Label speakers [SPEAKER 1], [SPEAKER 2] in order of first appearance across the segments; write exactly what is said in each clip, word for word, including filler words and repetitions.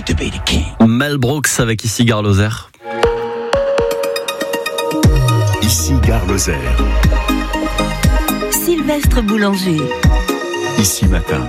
[SPEAKER 1] good to be the king.
[SPEAKER 2] Mel Brooks avec ici Gare Lozère.
[SPEAKER 3] Ici Gare Lozère.
[SPEAKER 4] Sylvestre Boulanger.
[SPEAKER 3] Ici Matin.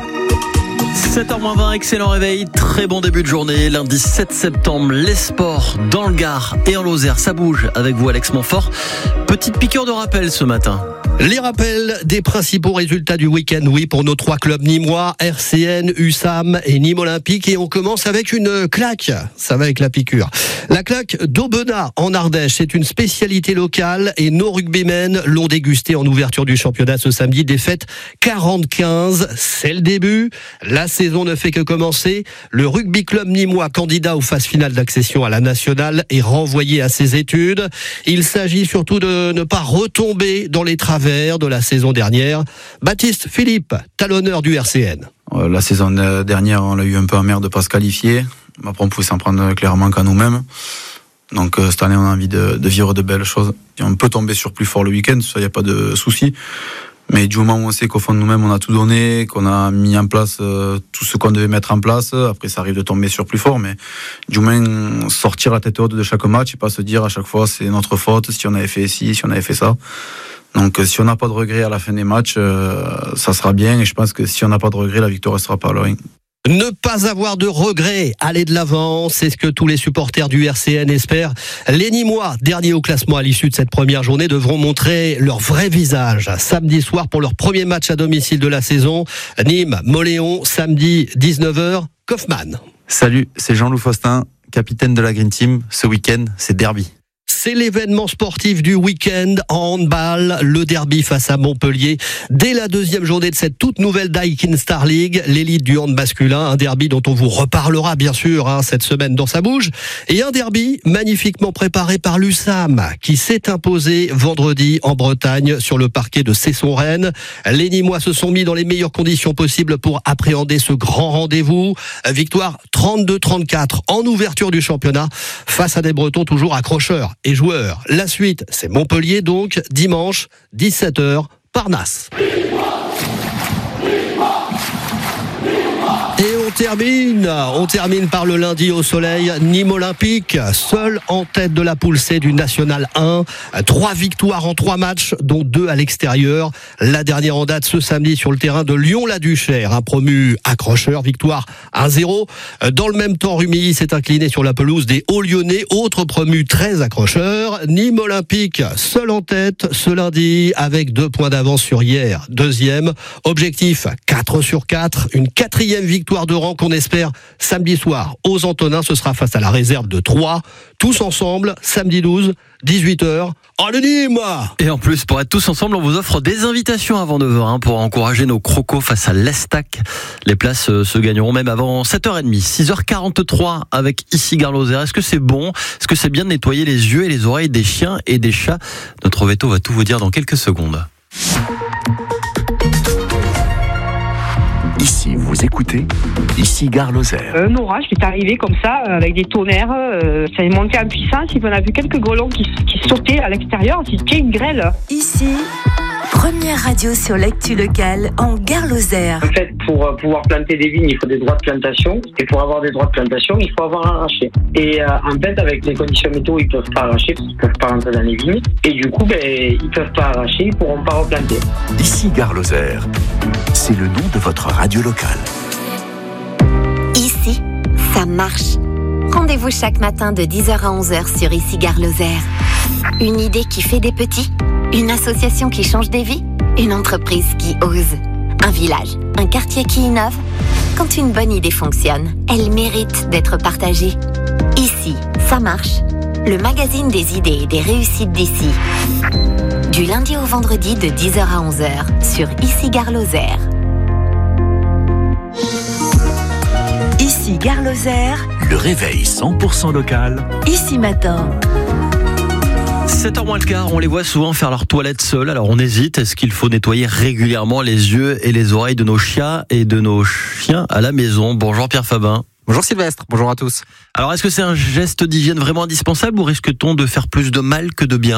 [SPEAKER 2] sept heures moins vingt, excellent réveil, très bon début de journée. Lundi sept septembre, les sports dans le Gard et en Lozère, ça bouge avec vous Alex Montfort. Petite piqûre de rappel ce matin.
[SPEAKER 5] Les rappels des principaux résultats du week-end, oui, pour nos trois clubs nîmois, R C N, U S A M et Nîmes Olympique. Et on commence avec une claque. Ça va avec la piqûre. La claque d'Aubenas en Ardèche, c'est une spécialité locale et nos rugbymen l'ont dégusté en ouverture du championnat ce samedi. Défaite quarante quinze, c'est le début. La saison ne fait que commencer. Le rugby club nîmois, candidat aux phases finales d'accession à la nationale, est renvoyé à ses études. Il s'agit surtout de ne pas retomber dans les travers de la saison dernière. Baptiste Philippe, talonneur du R C N.
[SPEAKER 6] La saison dernière, on a eu un peu en mer de ne pas se qualifier. Après, on pouvait s'en prendre clairement qu'à nous-mêmes. Donc cette année, on a envie de, de vivre de belles choses. Et on peut tomber sur plus fort le week-end, ça, il n'y a pas de souci. Mais du moment où on sait qu'au fond de nous-mêmes, on a tout donné, qu'on a mis en place euh, tout ce qu'on devait mettre en place, après ça arrive de tomber sur plus fort, mais du moins sortir la tête haute de chaque match et pas se dire à chaque fois c'est notre faute, si on avait fait ci, si on avait fait ça. Donc si on n'a pas de regrets à la fin des matchs, euh, ça sera bien, et je pense que si on n'a pas de regrets, la victoire ne sera pas loin.
[SPEAKER 5] Ne pas avoir de regrets, aller de l'avant, c'est ce que tous les supporters du R C N espèrent. Les Nîmois, derniers au classement à l'issue de cette première journée, devront montrer leur vrai visage samedi soir pour leur premier match à domicile de la saison. Nîmes, Moléon, samedi dix-neuf heures, Kaufmann.
[SPEAKER 7] Salut, c'est Jean-Loup Faustin, capitaine de la Green Team. Ce week-end, c'est derby.
[SPEAKER 5] C'est l'événement sportif du week-end en handball, le derby face à Montpellier. Dès la deuxième journée de cette toute nouvelle Daikin Star League, l'élite du hand masculin, un derby dont on vous reparlera bien sûr hein, cette semaine dans Ça bouge, et un derby magnifiquement préparé par l'U S A M qui s'est imposé vendredi en Bretagne sur le parquet de Cesson-Rennes. Les Nîmois se sont mis dans les meilleures conditions possibles pour appréhender ce grand rendez-vous. Victoire trente-deux trente-quatre en ouverture du championnat face à des Bretons toujours accrocheurs et joueurs. La suite, c'est Montpellier donc, dimanche, dix-sept heures, Parnasse. Et on termine, on termine par le lundi au soleil, Nîmes Olympique, seul en tête de la poule C du National un. Trois victoires en trois matchs, dont deux à l'extérieur. La dernière en date ce samedi sur le terrain de Lyon-la-Duchère, un promu accrocheur, victoire un zéro. Dans le même temps, Rumilly s'est incliné sur la pelouse des Hauts-Lyonnais, autre promu très accrocheur. Nîmes Olympique, seul en tête ce lundi, avec deux points d'avance sur hier. Deuxième, objectif quatre sur quatre, une quatrième victoire de rang qu'on espère samedi soir aux Antonins. Ce sera face à la réserve de Troyes. Tous ensemble, samedi douze, dix-huit heures. Allez Nîmes!
[SPEAKER 2] Et en plus, pour être tous ensemble, on vous offre des invitations avant neuf heures hein, pour encourager nos crocos face à l'Estac. Les places euh, se gagneront même avant sept heures trente, six heures quarante-trois avec ici Gare Lozère. Est-ce que c'est bon? Est-ce que c'est bien de nettoyer les yeux et les oreilles des chiens et des chats? Notre veto va tout vous dire dans quelques secondes.
[SPEAKER 3] Ici, vous écoutez, ici Gare Lozère.
[SPEAKER 8] Un orage qui est arrivé comme ça, avec des tonnerres, euh, ça est monté en puissance, et on a vu quelques grelons qui, qui sautaient à l'extérieur, c'était une grêle.
[SPEAKER 4] Ici, première radio sur l'actu locale en Gare Lozère.
[SPEAKER 9] En fait, pour euh, pouvoir planter des vignes, il faut des droits de plantation, et pour avoir des droits de plantation, il faut avoir arraché. Et euh, en fait, avec les conditions météo, ils ne peuvent pas arracher, parce qu'ils ne peuvent pas rentrer dans les vignes, et du coup, ben, ils ne peuvent pas arracher, ils ne pourront pas replanter.
[SPEAKER 3] Ici Gare Lozère, c'est le nom de votre radio locale.
[SPEAKER 10] Ici, ça marche. Rendez-vous chaque matin de dix heures à onze heures sur Ici Gare Lozère. Une idée qui fait des petits, une association qui change des vies, une entreprise qui ose, un village, un quartier qui innove. Quand une bonne idée fonctionne, elle mérite d'être partagée. Ici, ça marche. Le magazine des idées et des réussites d'ici. Du lundi au vendredi de dix heures à onze heures sur Ici Gare Lozère.
[SPEAKER 4] Ici Gare Lozère,
[SPEAKER 3] Le réveil cent pour cent local.
[SPEAKER 4] Ici Matin.
[SPEAKER 2] sept heures moins le quart, on les voit souvent faire leur toilette seuls, alors on hésite, est-ce qu'il faut nettoyer régulièrement les yeux et les oreilles de nos chiens et de nos chiens à la maison? Bonjour Pierre Fabin.
[SPEAKER 7] Bonjour Sylvestre, bonjour à tous.
[SPEAKER 2] Alors est-ce que c'est un geste d'hygiène vraiment indispensable ou risque-t-on de faire plus de mal que de bien?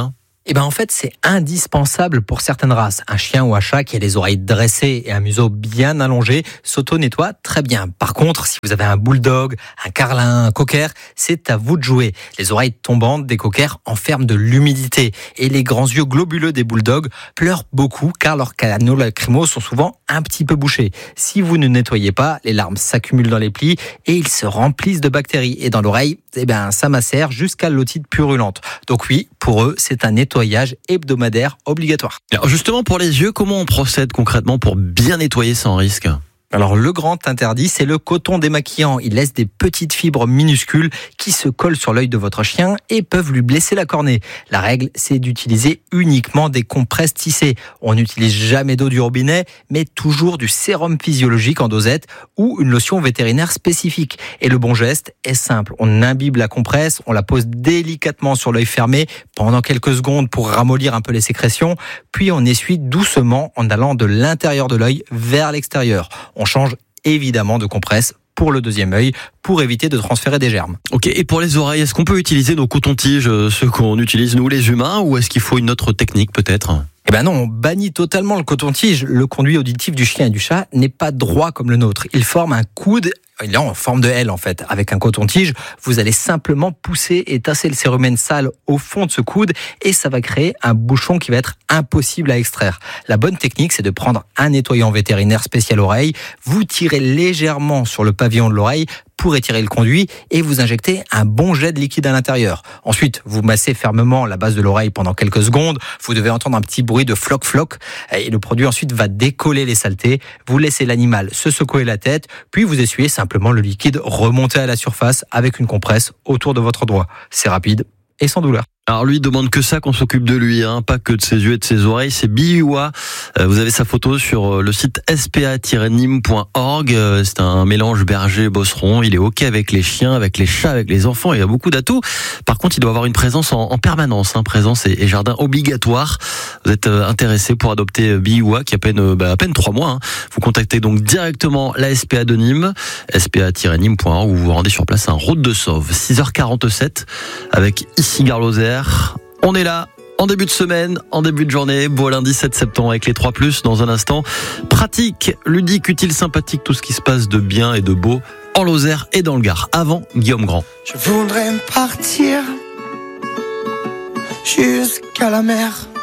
[SPEAKER 1] Eh ben en fait, c'est indispensable pour certaines races. Un chien ou un chat qui a les oreilles dressées et un museau bien allongé s'auto-nettoie très bien. Par contre, si vous avez un bulldog, un carlin, un cocker, c'est à vous de jouer. Les oreilles tombantes des cockers enferment de l'humidité et les grands yeux globuleux des bulldogs pleurent beaucoup car leurs canaux lacrymaux sont souvent un petit peu bouchés. Si vous ne nettoyez pas, les larmes s'accumulent dans les plis et ils se remplissent de bactéries. Et dans l'oreille, eh ben, ça macère jusqu'à l'otite purulente. Donc oui, pour eux, c'est un nettoyage hebdomadaire obligatoire.
[SPEAKER 2] Alors justement, pour les yeux, comment on procède concrètement pour bien nettoyer sans risque ?
[SPEAKER 1] Alors le grand interdit, c'est le coton démaquillant. Il laisse des petites fibres minuscules qui se collent sur l'œil de votre chien et peuvent lui blesser la cornée. La règle, c'est d'utiliser uniquement des compresses tissées. On n'utilise jamais d'eau du robinet, mais toujours du sérum physiologique en dosette ou une lotion vétérinaire spécifique. Et le bon geste est simple. On imbibe la compresse, on la pose délicatement sur l'œil fermé pendant quelques secondes pour ramollir un peu les sécrétions, puis on essuie doucement en allant de l'intérieur de l'œil vers l'extérieur. On change évidemment de compresse pour le deuxième œil pour éviter de transférer des germes.
[SPEAKER 2] Ok, et pour les oreilles, est-ce qu'on peut utiliser nos cotons-tiges, ceux qu'on utilise nous les humains, ou est-ce qu'il faut une autre technique peut-être ?
[SPEAKER 1] Eh ben non, on bannit totalement le coton-tige. Le conduit auditif du chien et du chat n'est pas droit comme le nôtre. Il forme un coude. Il est en forme de L en fait. Avec un coton-tige, vous allez simplement pousser et tasser le cérumen sale au fond de ce coude et ça va créer un bouchon qui va être impossible à extraire. La bonne technique, c'est de prendre un nettoyant vétérinaire spécial oreille, vous tirez légèrement sur le pavillon de l'oreille pour étirer le conduit et vous injectez un bon jet de liquide à l'intérieur. Ensuite, vous massez fermement la base de l'oreille pendant quelques secondes. Vous devez entendre un petit bruit de floc-floc et le produit ensuite va décoller les saletés. Vous laissez l'animal se secouer la tête, puis vous essuyez simplement le liquide remonter à la surface avec une compresse autour de votre doigt. C'est rapide et sans douleur.
[SPEAKER 2] Alors lui, il demande que ça, qu'on s'occupe de lui, hein, pas que de ses yeux et de ses oreilles. C'est Biwa. Euh, vous avez sa photo sur le site s p a tiret nîmes point org. Euh, c'est un mélange berger-bosseron. Il est OK avec les chiens, avec les chats, avec les enfants. Il a beaucoup d'atouts. Par contre, il doit avoir une présence en, en permanence. Hein, présence et, et jardin obligatoire. Vous êtes euh, intéressé pour adopter Biwa, qui a à peine, euh, bah, à peine trois mois. Hein. Vous contactez donc directement la S P A de Nîmes, s p a tiret nîmes point org, ou vous vous rendez sur place à Route de Sauve. six heures quarante-sept avec ici Gare-Lozère. On est là en début de semaine, en début de journée, beau lundi sept septembre avec les trois plus dans un instant. Pratique, ludique, utile, sympathique, tout ce qui se passe de bien et de beau en Lozère et dans le Gard. Avant, Guillaume Grand.
[SPEAKER 11] Je voudrais partir jusqu'à la mer.